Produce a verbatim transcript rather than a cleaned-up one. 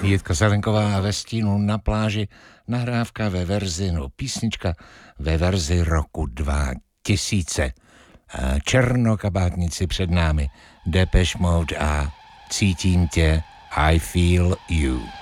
Jitka Zelenková a ve stínu na pláži, nahrávka ve verzi, no písnička ve verzi roku dva tisíce. Černokabátnici před námi, Depeche Mode a Cítím tě, I Feel You.